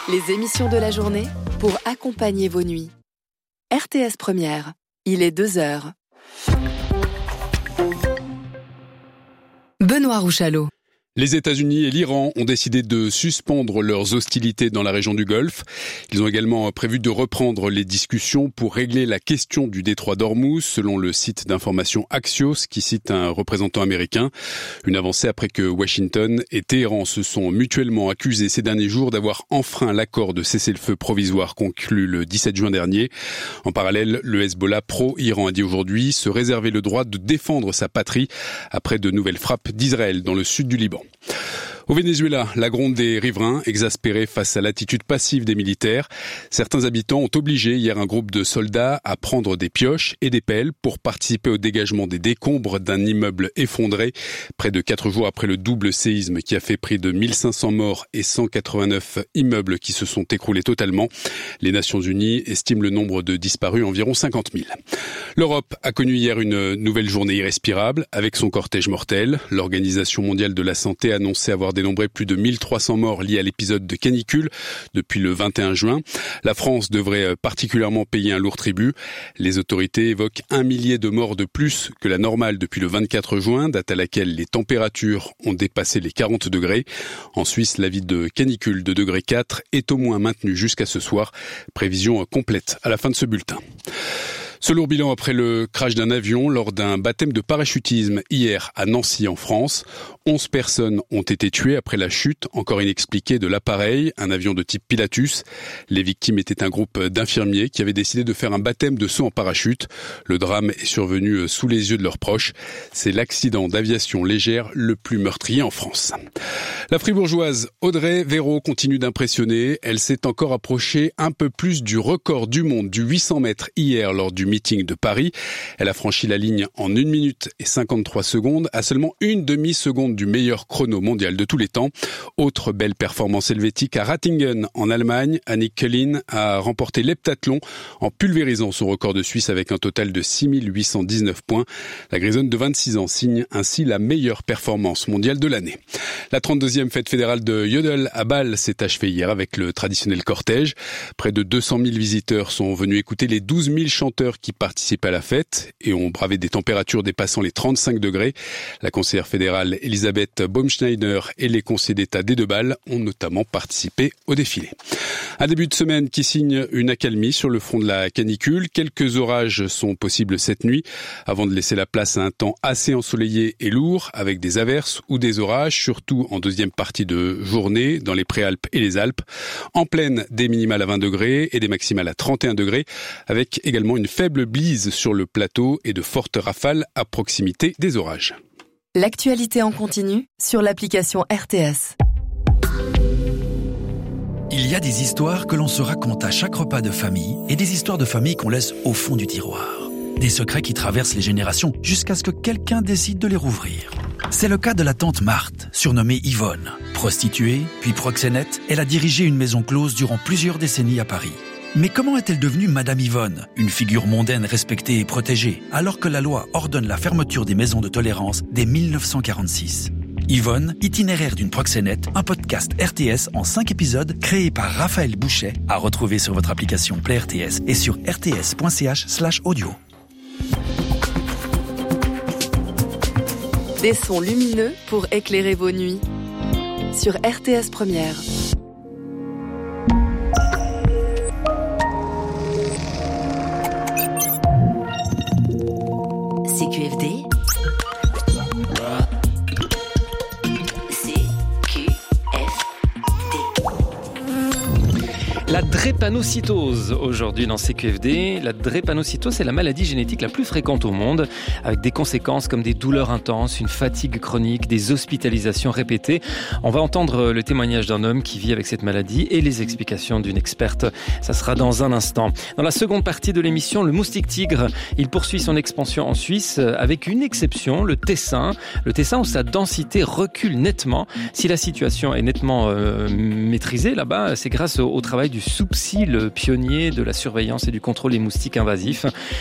Les émissions de la journée pour accompagner vos nuits. RTS Première, il est 2h. Benoît Rouchalot. Les États-Unis et l'Iran ont décidé de suspendre leurs hostilités dans la région du Golfe. Ils ont également prévu de reprendre les discussions pour régler la question du détroit d'Ormuz, selon le site d'information Axios, qui cite un représentant américain. Une avancée après que Washington et Téhéran se sont mutuellement accusés ces derniers jours d'avoir enfreint l'accord de cessez-le-feu provisoire conclu le 17 juin dernier. En parallèle, le Hezbollah pro-Iran a dit aujourd'hui se réserver le droit de défendre sa patrie après de nouvelles frappes d'Israël dans le sud du Liban. Au Venezuela, la gronde des riverains, exaspérés face à l'attitude passive des militaires. Certains habitants ont obligé hier un groupe de soldats à prendre des pioches et des pelles pour participer au dégagement des décombres d'un immeuble effondré, près de 4 jours après le double séisme qui a fait près de 1500 morts et 189 immeubles qui se sont écroulés totalement. Les Nations Unies estiment le nombre de disparus à environ 50 000. L'Europe a connu hier une nouvelle journée irrespirable avec son cortège mortel. L'Organisation mondiale de la santé a annoncé avoir dénombré plus de 1300 morts liés à l'épisode de canicule depuis le 21 juin. La France devrait particulièrement payer un lourd tribut. Les autorités évoquent 1 millier de morts de plus que la normale depuis le 24 juin, date à laquelle les températures ont dépassé les 40 degrés. En Suisse, l'avis de canicule de degré 4 est au moins maintenu jusqu'à ce soir. Prévision complète à la fin de ce bulletin. Ce lourd bilan après le crash d'un avion lors d'un baptême de parachutisme hier à Nancy en France. 11 personnes ont été tuées après la chute, encore inexpliquée, de l'appareil, un avion de type Pilatus. Les victimes étaient un groupe d'infirmiers qui avaient décidé de faire un baptême de saut en parachute. Le drame est survenu sous les yeux de leurs proches. C'est l'accident d'aviation légère le plus meurtrier en France. La fribourgeoise Audrey Véro continue d'impressionner. Elle s'est encore approchée un peu plus du record du monde du 800 mètres hier lors du meeting de Paris. Elle a franchi la ligne en 1 minute et 53 secondes, à seulement une demi-seconde du meilleur chrono mondial de tous les temps. Autre belle performance helvétique à Ratingen en Allemagne. Annick Kellin a remporté l'heptathlon en pulvérisant son record de Suisse avec un total de 6819 points. La grisonne de 26 ans signe ainsi la meilleure performance mondiale de l'année. La 32e fête fédérale de Yodel à Bâle s'est achevée hier avec le traditionnel cortège. Près de 200 000 visiteurs sont venus écouter les 12 000 chanteurs qui participent à la fête et ont bravé des températures dépassant les 35 degrés. La conseillère fédérale Elisabeth Baumschneider et les conseillers d'État des deux Bâles ont notamment participé au défilé. Un début de semaine qui signe une accalmie sur le front de la canicule. Quelques orages sont possibles cette nuit avant de laisser la place à un temps assez ensoleillé et lourd avec des averses ou des orages, surtout en deuxième partie de journée dans les Préalpes et les Alpes. En plaine, des minimales à 20 degrés et des maximales à 31 degrés avec également une faible bise sur le plateau et de fortes rafales à proximité des orages. L'actualité en continu sur l'application RTS. Il y a des histoires que l'on se raconte à chaque repas de famille et des histoires de famille qu'on laisse au fond du tiroir. Des secrets qui traversent les générations jusqu'à ce que quelqu'un décide de les rouvrir. C'est le cas de la tante Marthe, surnommée Yvonne. Prostituée, puis proxénète, elle a dirigé une maison close durant plusieurs décennies à Paris. Mais comment est-elle devenue Madame Yvonne, une figure mondaine respectée et protégée, alors que la loi ordonne la fermeture des maisons de tolérance dès 1946 ? Yvonne, itinéraire d'une proxénète, un podcast RTS en 5 épisodes créé par Raphaël Bouchet, à retrouver sur votre application Play RTS et sur rts.ch/audio. Des sons lumineux pour éclairer vos nuits. Sur RTS Première. CQFD. La drépanocytose, aujourd'hui dans CQFD. La drépanocytose, c'est la maladie génétique la plus fréquente au monde, avec des conséquences comme des douleurs intenses, une fatigue chronique, des hospitalisations répétées. On va entendre le témoignage d'un homme qui vit avec cette maladie et les explications d'une experte. Ça sera dans un instant. Dans la seconde partie de l'émission, le moustique tigre, il poursuit son expansion en Suisse avec une exception, le Tessin. Le Tessin où sa densité recule nettement. Si la situation est nettement maîtrisée là-bas, c'est grâce au travail du Soupsi, le pionnier de la surveillance et du contrôle des moustiques invasifs.